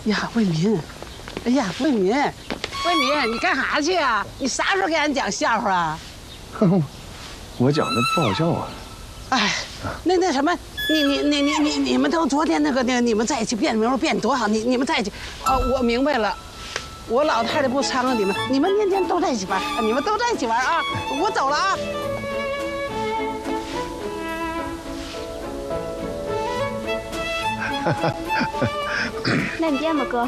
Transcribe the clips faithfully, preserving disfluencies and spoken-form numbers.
呀，卫民，哎呀，卫民，卫民，你干啥去啊？你啥时候给俺讲笑话啊？ 我讲的不好笑啊。 哎，那那什么，你你你你你你们都昨天那个那个你们在一起变名变多好，你你们在一起，啊，我明白了，我老太太不掺和你们，你们天天都在一起玩，你们都在一起玩啊！我走了啊。 那你见吧，哥。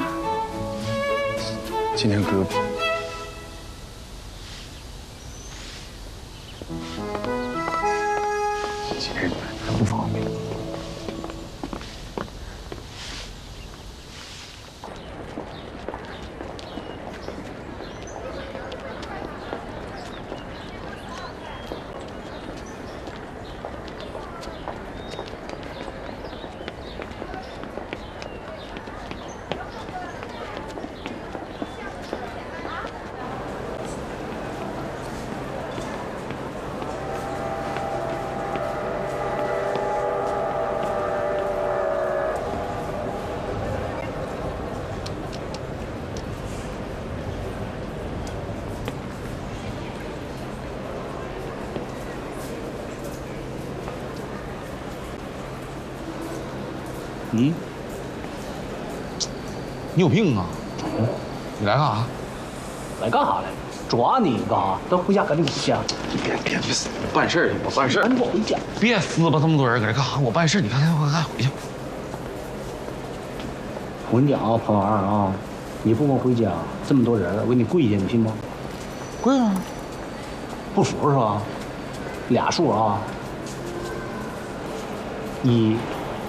今天哥今天不方便。 嗯，你有病啊！你来干啥？ 来干啥来？抓你干啥？咱回家赶紧回家。 别别别，办事去，我办事。 赶紧回家。 别撕吧，这么多人搁这干啥？我办事，你看看，我赶紧回去。 我跟你讲啊，彭二啊，你不给我回家，这么多人，我给你跪下，你信不？ 跪啊！ 不服是吧？俩数啊，一。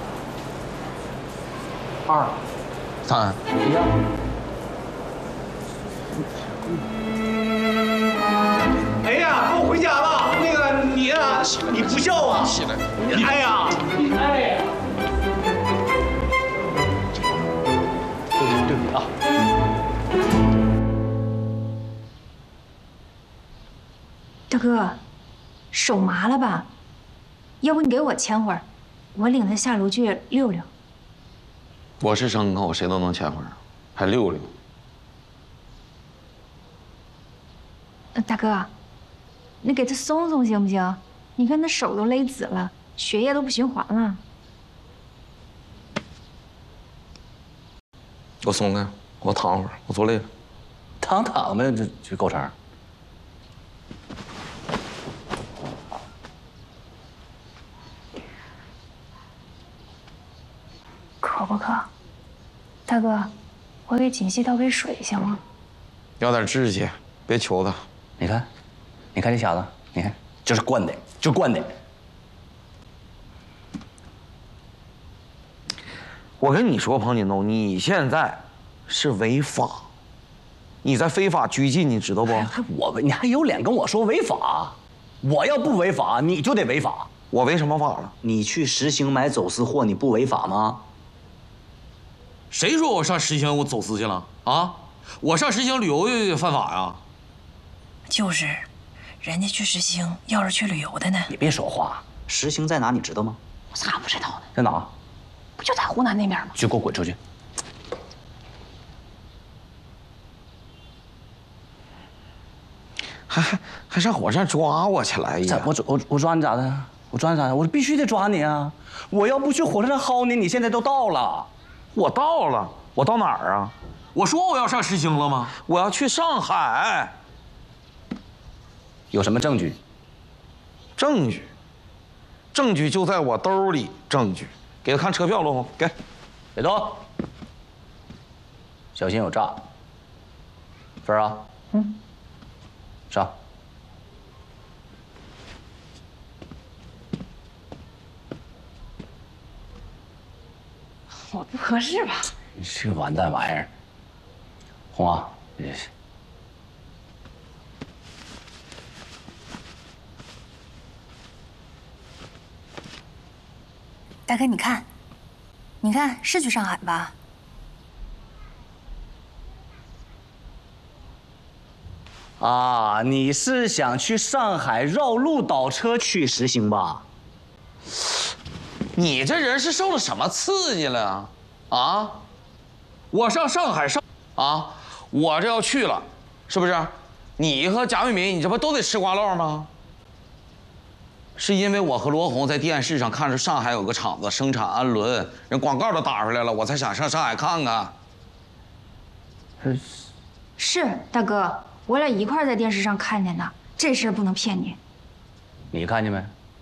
二， 三， 回家。 哎呀，跟我回家吧。那个你啊，你不孝啊！ 起来， 你哎呀，你哎呀！ 对不起，对不起啊。 大哥，手麻了吧？要不你给我牵会儿，我领他下楼去溜溜。 我是牲口，谁都能牵会儿，还溜溜。 大哥，你给他松松行不行？你看他手都勒紫了，血液都不循环了。 我松开，我躺会儿，我坐累了。 躺躺的这这够长。 渴不渴？大哥，我给锦溪倒杯水行吗？ 要点志气，别求他。 你看，你看这小子，你看这是惯的，就惯的。 我跟你说，彭锦东，你现在是违法，你在非法拘禁，你知道不？ 还我，你还有脸跟我说违法？我要不违法，你就得违法。 我违什么法了？ 你去实行买走私货，你不违法吗？ 谁说我上实行我走私去了啊？我上实行旅游就犯法呀？ 就是，人家去实行，要是去旅游的呢。 你别说话，实行在哪你知道吗？ 我咋不知道呢？ 在哪？ 不就在湖南那边吗？ 就给我滚出去！ 还还还上火车站抓我去了！哎呀， 我我我抓你咋的？我抓你咋的？我必须得抓你啊！我要不去火车站薅你，你现在都到了。 我到了，我到哪儿啊？ 我说我要上实行了吗？ 我要去上海。 有什么证据？ 证据，证据就在我兜里。证据，给他看车票，罗红，给， 别动，小心有诈。芬儿啊，嗯，上。 我不合适吧？ 你这完蛋玩意儿，红啊，你大哥，你看，你看是去上海吧？ 啊，你是想去上海绕路倒车去实行吧？ 你这人是受了什么刺激了啊？ 我上上海上啊，我这要去了，是不是？你和贾慧敏，你这不都得吃瓜烙吗？是因为我和罗红在电视上看着上海有个厂子生产氨纶，人广告都打出来了，我才想上上海看看。 是大哥，我俩一块儿在电视上看见的，这事儿不能骗你。 你看见没？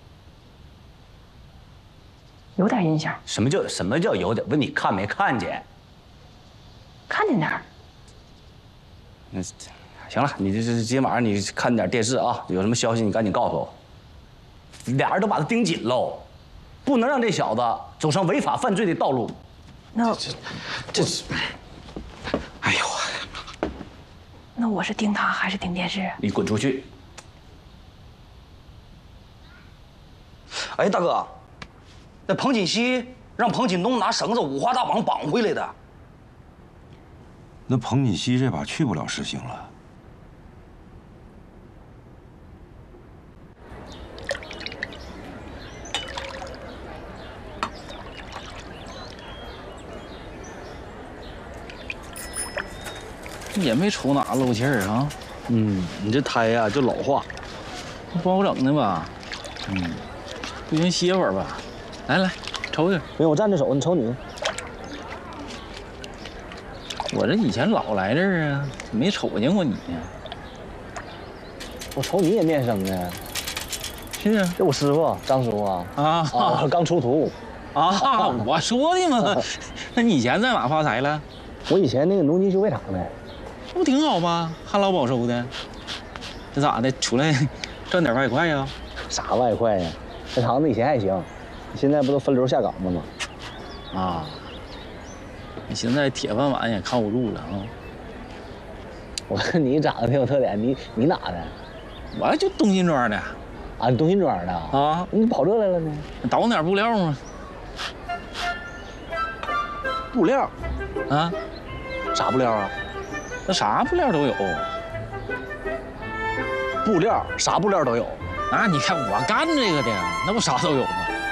有点印象， 什么叫什么叫有点？问你看没看见？ 看见点儿。 那行了，你这这今天晚上你看点电视啊，有什么消息你赶紧告诉我。俩人都把他盯紧喽，不能让这小子走上违法犯罪的道路。 那这这是，哎呦， 那我是盯他还是盯电视？ 你滚出去！ 哎，大哥，那彭锦熙让彭锦东拿绳子五花大绑绑回来的。 那彭锦熙这把去不了实行了。 也没瞅哪漏气儿啊。 嗯，你这胎呀就老化， 不好整的吧？嗯，不行歇会儿吧。来来，抽点。 不用，我站着手，你瞅你。 我这以前老来这儿啊，没瞅见过你呀。 我瞅你也面生呢。 是啊， 这我师傅张师傅啊。 啊啊，刚出徒。 啊，我说的嘛。那你以前在哪发财了？ 我以前那个农机修配厂的。 不挺好吗？旱涝保收的，这咋的？出来赚点外快呀？ 啥外快呀？这厂子以前还行，现在不都分流下岗了吗？ 啊，你现在铁饭碗也靠不住了啊！ 我看你长得挺有特点，你你哪的？ 我就东辛庄的。 啊，你东辛庄的啊？ 你跑这来了呢？ 倒点布料吗？ 布料？ 啊？ 啥布料啊？ 那啥布料都有， 布料啥布料都有。 啊，你看我干这个的，那不啥都有吗？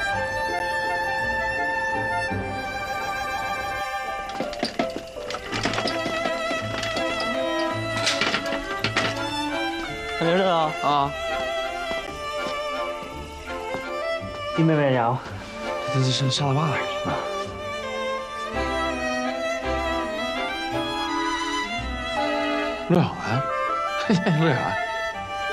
看电视啊啊！ 你妹妹家伙， 这这上上大坝啊！ 乐啥呀？乐啥？